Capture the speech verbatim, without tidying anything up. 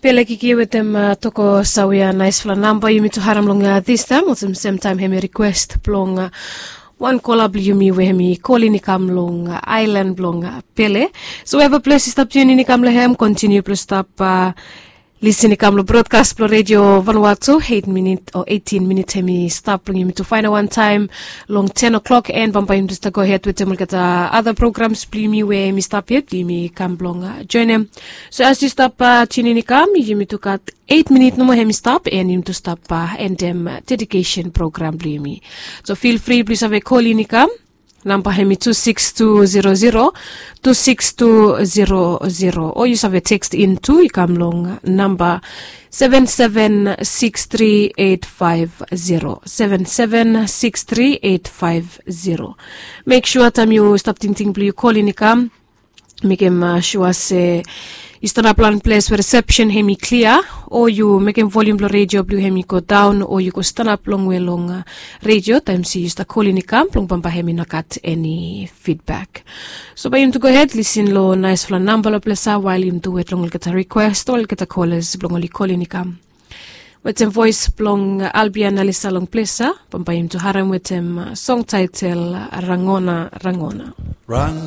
Pele kiki with them uh, toko sawia nice fla number you to haram longa this time or some same time hemi request blonga one call up you me we hemi call in kam long island blonga pele so we have a place to stop tuning in kam lehem continue to stop uh, listen kam lo broadcast pro radio Vanuatu eight minute or eighteen minutes hemi stop bringing me to final one time long ten o'clock and bumpa him just to go ahead with them get uh, other programs please me we me stop yet please me kam blonga join him so as you stop uh, tuning in kam you me to cut eight minutes no more hemi stop and him to stop uh, and them uh, dedication program please me so feel free please have a call in kam number hemi two six two zero zero two six two zero zero or you have a text in to you come long number seven seven six three eight five zero seven seven six three eight five zero. Make sure time you stop thinking blue you call in come make him uh, sure say you stand up one place where reception hemi clear or you make him volume blue radio blue hemi go down or you go stand up long way long uh, radio time see you start calling the camp long bamba hemi not got any feedback so by him to go ahead listen low nice flan number lo plesa while him do it long get a request or get a callers long only calling the camp with him voice long uh, Albion Alisa long plesa bamba him to haram with him uh, song title uh, Rangona Rangona Rang